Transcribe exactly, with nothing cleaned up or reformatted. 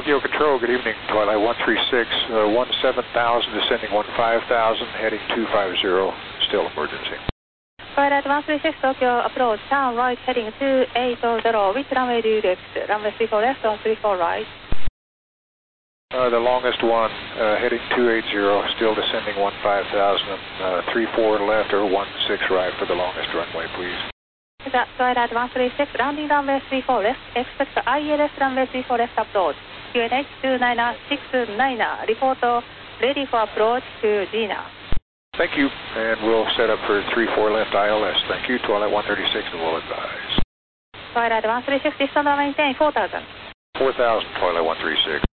Tokyo Control, good evening. Twilight one three six, uh, one seven thousand, descending one five thousand, heading two five zero, still emergency. Twilight one three six, Tokyo approach, turn right, heading two eight zero. Which runway do you expect? Runway three four left or three four right? Uh, the longest one, uh, heading two eight zero, still descending one five thousand, uh, three four left or one six right for the longest runway, please. Twilight one three six, landing runway three four left, expect I L S runway three four left approach. U N H two nine six nine, report ready for approach to Gina. Thank you, and we'll set up for three four left I L S. Thank you, Twilight one thirty-six, and we'll advise. Twilight one three six, distance maintain four thousand. four thousand, Twilight one three six.